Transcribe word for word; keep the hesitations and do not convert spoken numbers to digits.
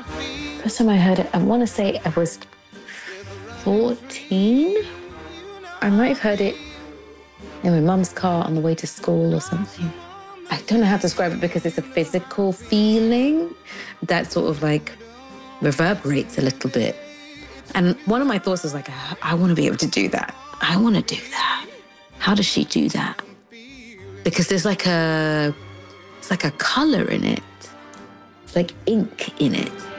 First time I heard it, I want to say I was fourteen. I might have heard it in my mum's car on the way to school or something. I don't know how to describe it because it's a physical feeling that sort of like reverberates a little bit. And one of my thoughts was like, I want to be able to do that. I want to do that. How does she do that? Because there's like a, it's like a color in it. It's like ink in it.